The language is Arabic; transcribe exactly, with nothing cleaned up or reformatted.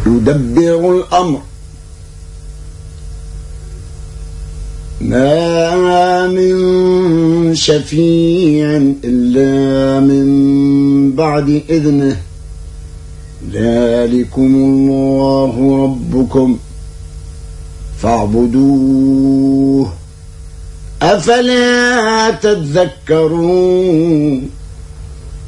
يدبر الأمر ما من شفيع إلا من بعد إذنه ذلكم الله ربكم فاعبدوه أفلا تذكرون